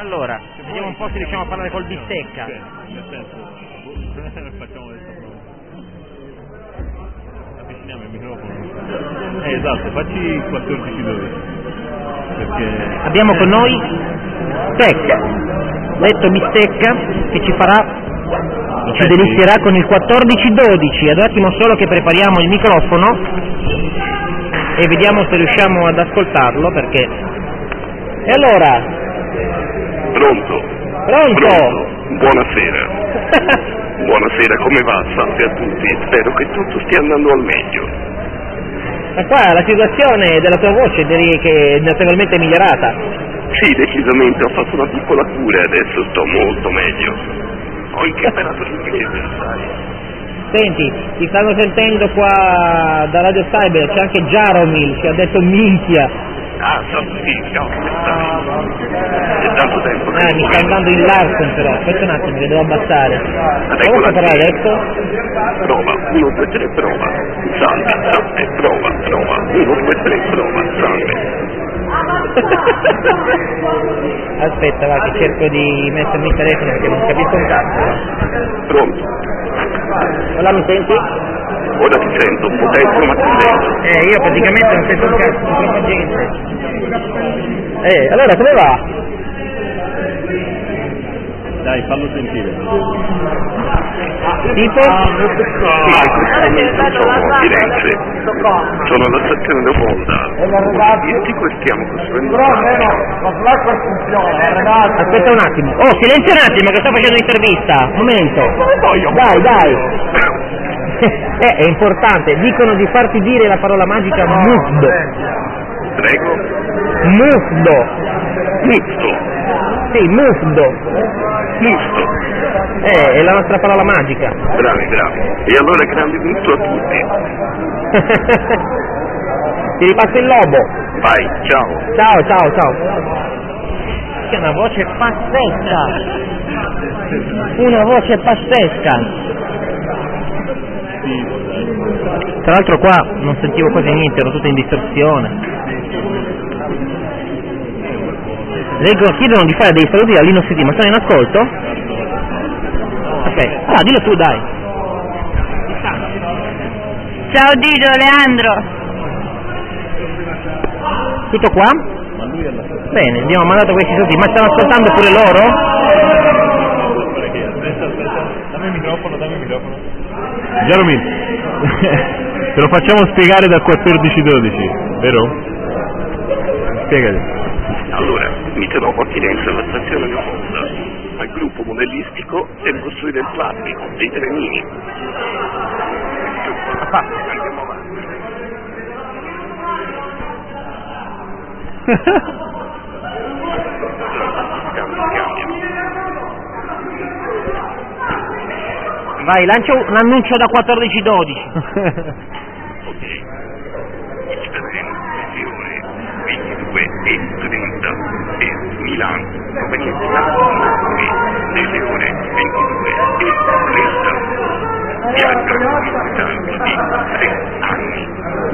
Allora, vediamo un po' se riusciamo a parlare col Bistecca. Nel senso, facciamo questa prova. Avviciniamo il microfono. Esatto, facci 14-12. Perché... Abbiamo con noi Tecca, detto Bistecca, che ci delizierà con il 14-12. Ad un attimo solo che prepariamo il microfono e vediamo se riusciamo ad ascoltarlo, perché... E allora... Pronto? Buonasera. Buonasera, come va? Salve a tutti. Spero che tutto stia andando al meglio. Ma qua la situazione della tua voce direi che è notevolmente migliorata. Sì, decisamente, ho fatto una piccola cura e adesso sto molto meglio. Ho incamperato tutti gli avversari. Senti, ti stanno sentendo qua da Radio Cyber, c'è anche Jaromil, ci ha detto minchia. Ah, sì, ciao, come stai? È tanto tempo che Mi sta andando il Larsen però, aspetta un attimo che devo abbassare. Come puoi parlare adesso? Prova, 1, 2, 3, prova. Salve, prova. 1, 2, 3, prova, salve. Aspetta, va, che cerco di mettermi il telefono perché non capisco un cazzo. Pronto? Ora mi senti? Ora ti sento, potente ma ti sento. Io praticamente non sento un cazzo, c'è troppa gente. Allora come va? Dai, fallo sentire. Tipo? Sì, sono a Firenze. Sono alla stazione di Volda. Dico che stiamo costruendo. Aspetta un attimo. Oh, silenzio un attimo che sto facendo un'intervista. Un momento. Dai. È importante. Dicono di farti dire la parola magica mufdo. Prego? Mufdo. Musto. Sì, mufdo. Musto. È la nostra parola magica. Bravi. E allora grande musto a tutti. Ti ripasso il lobo. Vai, ciao. Ciao. Che una voce pazzesca. Tra l'altro qua non sentivo quasi niente, ero tutto in distorsione. Chiedono di fare dei saluti da Linux City, ma sono in ascolto? Ok, dillo tu, dai. Ciao Dido, Leandro. Tutto qua? Bene, abbiamo mandato questi saluti, ma stanno ascoltando pure loro? Aspetta, dammi il microfono. Jaromil, te lo facciamo spiegare dal 14-12, vero? Spiegati. Allora, mi trovo a Firenze alla stazione di Volda, al gruppo modellistico per costruire il plastico dei trenini. Andiamo avanti. Cambia. Vai, lancia un annuncio da 14-12. Ok. Il treno alle ore 22:30 e Milano, proveniente da Napoli, nelle ore 22:30. Viaggio importante di 3 anni.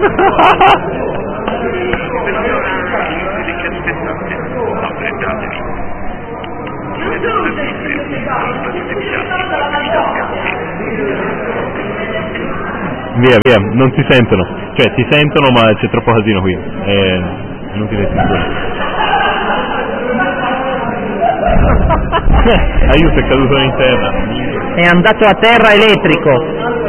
Che aspettate, affrettatevi. Le servizi sono stati deviati Via, non ti sentono. Cioè, ti sentono ma c'è troppo casino qui. È inutile sentire. Aiuto, è caduto in terra. È andato a terra elettrico.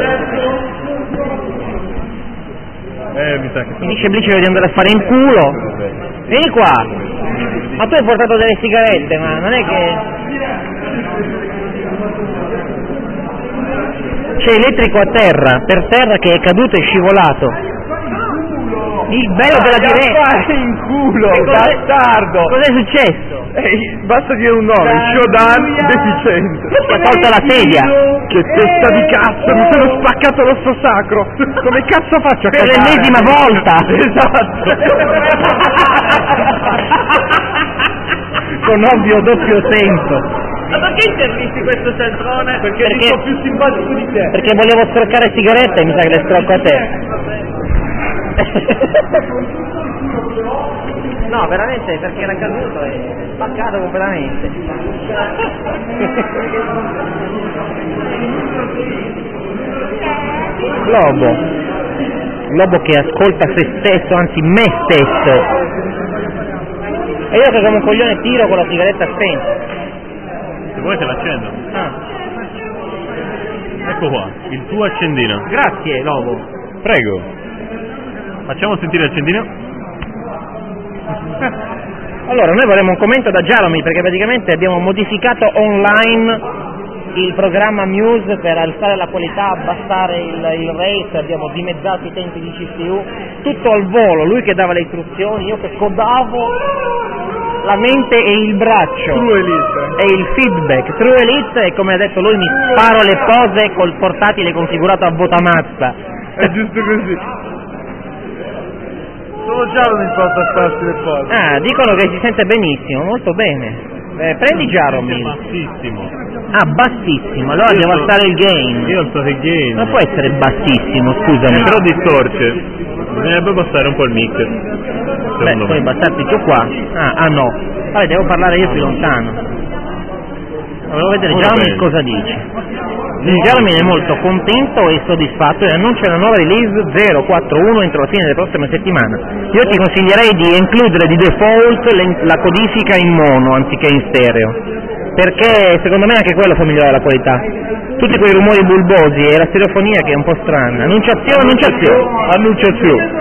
Mi sa che... Mi dice Blice di andare a fare in culo. Vieni qua. Ma tu hai portato delle sigarette, ma non è che... C'è elettrico a terra, per terra che è caduto e scivolato. Il bello della diretta. In culo, bastardo. Cos'è successo? Basta dire un nome, Shodan deficiente. Si è tolta la sedia. Che testa di cazzo, mi sono spaccato l'osso sacro. Come cazzo faccio a Per cagare? l'ennesima volta. Esatto. Con ovvio doppio senso. Ma perché intervisti questo centrone? Perché sono più simpatico di te. Perché volevo scroccare sigarette e mi sa che le scrocco a te. No, veramente perché era caduto e spaccato completamente. Lobo che ascolta se stesso, anzi me stesso. E io che come un coglione tiro con la sigaretta spenta. Se vuoi te l'accendo. Ah. Ecco qua, il tuo accendino. Grazie, Lobo. Prego. Facciamo sentire l'accendino. Allora, noi vorremmo un commento da Jeremy perché praticamente abbiamo modificato online il programma Muse per alzare la qualità, abbassare il rate, abbiamo dimezzato i tempi di CPU, tutto al volo, lui che dava le istruzioni, io che codavo la mente e il braccio. True Elite. E il feedback. True Elite e come ha detto lui mi sparo le pose col portatile configurato a botamazza. È giusto così. Solo già non importa sparsi le cose. Ah, dicono che si sente benissimo, molto bene. Prendi Jaromil. Bassissimo. Ah, bassissimo, allora devo alzare il gain. Io ho alzato il gain. Non può essere bassissimo, scusami. Però distorce. Bisognerebbe abbassare un po' il mic. Beh, puoi abbassarti tu qua. Ah no. Vabbè, devo parlare io più lontano. Volevo vedere Jaromil cosa dice. Jeremy è molto contento e soddisfatto e annuncia una nuova release 041 entro la fine della prossima settimana. Io ti consiglierei di includere di default la codifica in mono anziché in stereo, perché secondo me anche quello fa migliorare la qualità. Tutti quei rumori bulbosi e la stereofonia che è un po' strana. Annunciazione.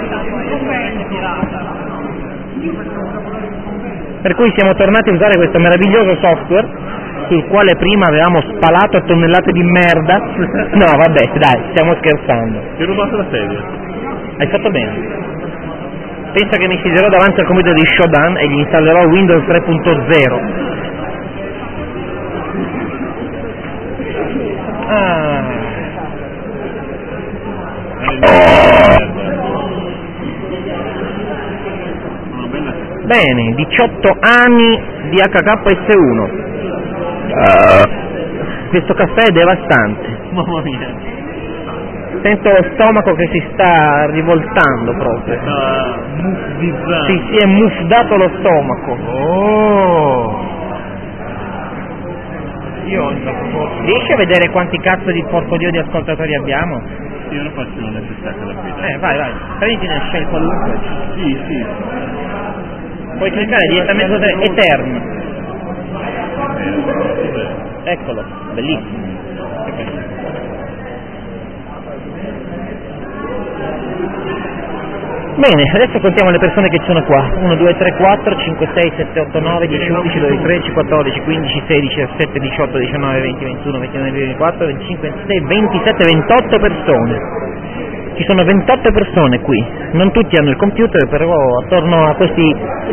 Per cui siamo tornati a usare questo meraviglioso software sul quale prima avevamo spalato tonnellate di merda. No, vabbè, dai, stiamo scherzando. Ti ho rubato la sedia. Hai fatto bene. Pensa che mi siederò davanti al computer di Shodan e gli installerò Windows 3.0. Bene, 18 anni di HKS1. Questo caffè è devastante. Mamma mia. Sento lo stomaco che si sta rivoltando proprio. Si è mufdato lo stomaco. Oh. Io riesci a vedere quanti cazzo di porco dio di ascoltatori abbiamo? Io lo faccio una necessaria da qui. Vai, prenditi nel shell qualunque. Sì. Puoi cliccare direttamente su Etern. Eccolo, bellissimo. Bene, adesso contiamo le persone che sono qua. 1, 2, 3, 4, 5, 6, 7, 8, 9, 10, 11, 12, 13, 14, 15, 16, 17, 18, 19, 20, 21, 22, 24, 25, 26, 27, 28 persone. Ci sono 28 persone qui. Non tutti hanno il computer, però attorno a questi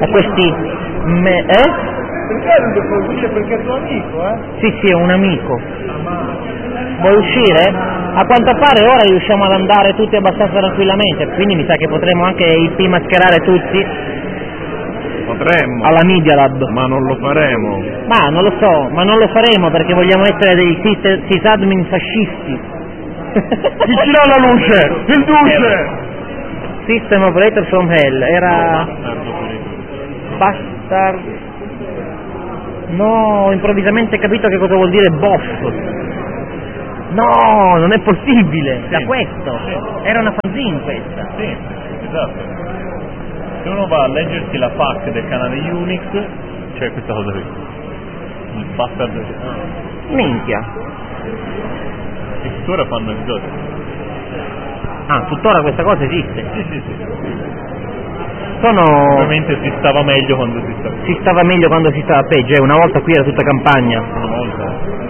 Perché non devo uscire? Perché è tuo amico, Sì, è un amico. Vuoi uscire? A quanto pare ora riusciamo ad andare tutti abbastanza tranquillamente, quindi mi sa che potremo anche IP mascherare tutti. Potremmo. Alla Media Lab. Ma non lo faremo. Ma non lo so, ma non lo faremo perché vogliamo essere dei sysadmin fascisti. Chi ci dà la luce? Il duce! System Operator from Hell, era... Bastard... No, ho improvvisamente capito che cosa vuol dire boss. No, non è possibile. Da questo. Era una fanzine questa. Sì, esatto. Se uno va a leggersi la FAQ del canale Unix, c'è questa cosa qui. Il bastard. Minchia. E tuttora fanno episodi. Ah, tuttora questa cosa esiste? Sì. Ovviamente si stava meglio quando si stava peggio, una volta qui era tutta campagna. Una volta.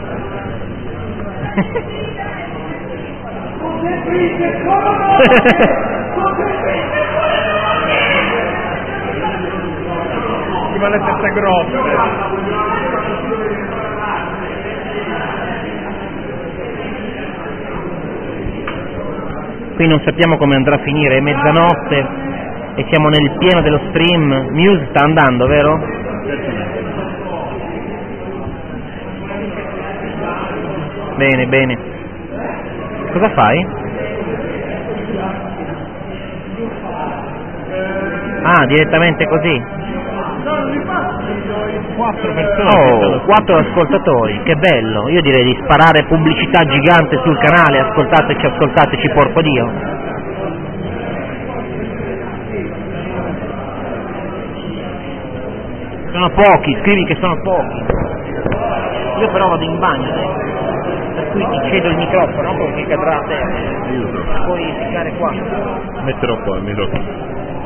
Come le teste grosse. Qui non sappiamo come andrà a finire, è mezzanotte e siamo nel pieno dello stream. Muse sta andando, vero? Bene. Cosa fai? Ah, direttamente così? 4 persone. Oh, 4 ascoltatori, che bello. Io direi di sparare pubblicità gigante sul canale, ascoltateci, porco Dio. Sono pochi, scrivi che sono pochi. Io però vado in bagno adesso, per cui ti cedo il microfono, perché cadrà a te. Puoi ficcare qua. Metterò qua il microfono.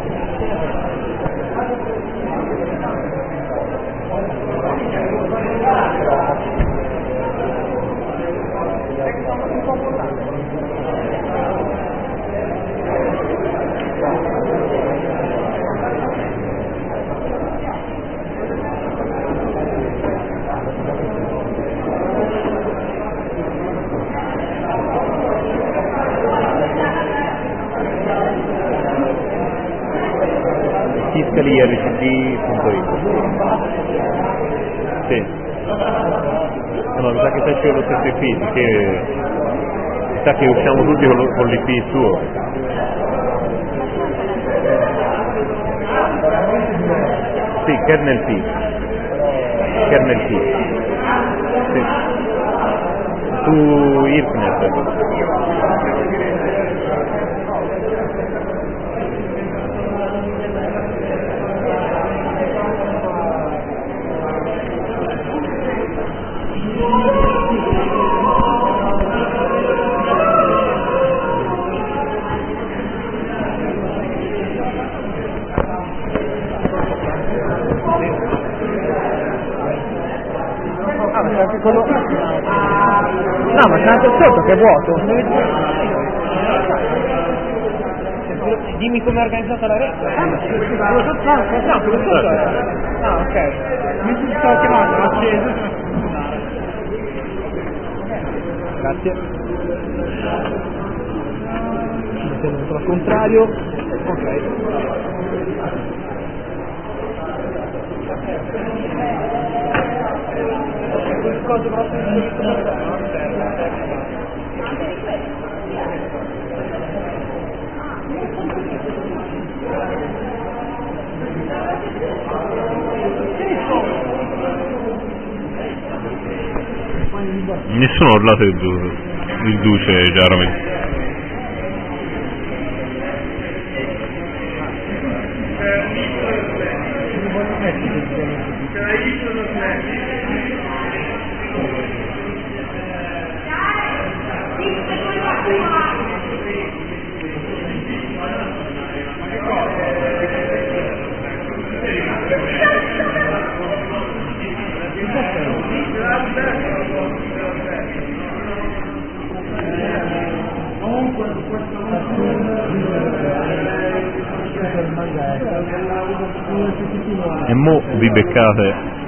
fiscalircd.it. Sì. No, mi sa che c'è lo stesso IP, che mi sa che usciamo tutti con l'IP suo. Sì, kernel P. Sì. Su Internet. Quello... No, ma c'è anche sotto che è vuoto. Dimmi come è organizzata la rete. No, quello sotto è... Ah, ok. Mi stavo chiamando, l'ho acceso. Grazie. Metto al contrario. Ok. Nessuno ha urlato il duce chiaramente. E mo vi beccate